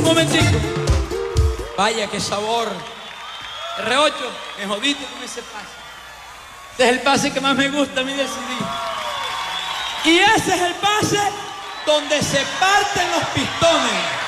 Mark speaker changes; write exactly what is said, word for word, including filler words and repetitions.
Speaker 1: momentico. Vaya, qué sabor. R ocho, me jodiste con ese pase. Este es el pase que más me gusta a mí del C D. Y ese es el pase donde se parten los pistones.